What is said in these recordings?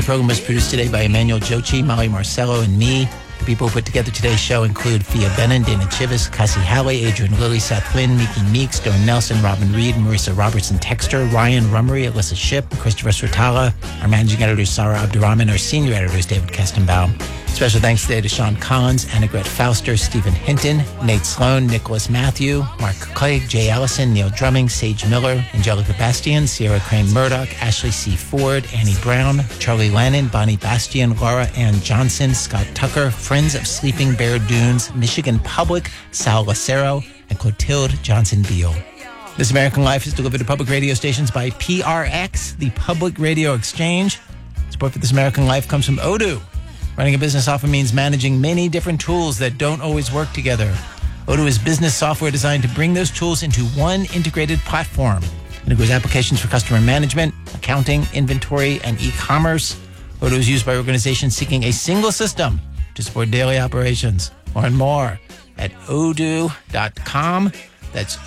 program was produced today by Emmanuel Jochi, Molly Marcello, and me. The people who put together today's show include Fia Benin, Dana Chivas, Cassie Halley, Adrian Lilly, Seth Lynn, Miki Meeks, Dawn Nelson, Robin Reed, Marissa Robertson Texter, Ryan Rummery, Alyssa Shipp, Christopher Sratala. Our managing editor is Sarah Abdurrahman. Our senior editor is David Kestenbaum. Special thanks today to Sean Collins, Annegret Fauster, Stephen Hinton, Nate Sloan, Nicholas Matthew, Mark Clegg, Jay Allison, Neil Drumming, Sage Miller, Angelica Bastian, Sierra Crane Murdoch, Ashley C. Ford, Annie Brown, Charlie Lannon, Bonnie Bastian, Laura Ann Johnson, Scott Tucker, Friends of Sleeping Bear Dunes, Michigan Public, Sal Lacero, and Clotilde Johnson-Beal. This American Life is delivered to public radio stations by PRX, the Public Radio Exchange. Support for This American Life comes from Odoo. Running a business often means managing many different tools that don't always work together. Odoo is business software designed to bring those tools into one integrated platform. It includes applications for customer management, accounting, inventory, and e-commerce. Odoo is used by organizations seeking a single system to support daily operations. Learn more at odoo.com. That's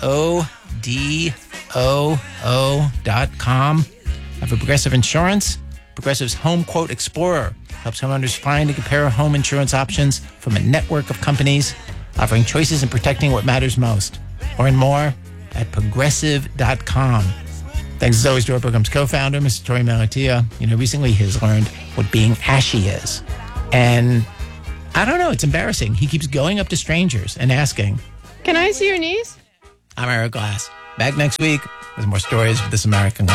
ODOO.com. And for Progressive Insurance, Progressive's Home Quote Explorer helps homeowners find and compare home insurance options from a network of companies offering choices and protecting what matters most. Learn more at progressive.com. Thanks as always to our program's co-founder, Mr. Tori Malatia. Recently he has learned what being ashy is. And I don't know, it's embarrassing. He keeps going up to strangers and asking, "Can I see your knees?" I'm Eric Glass. Back next week with more stories of This American Life.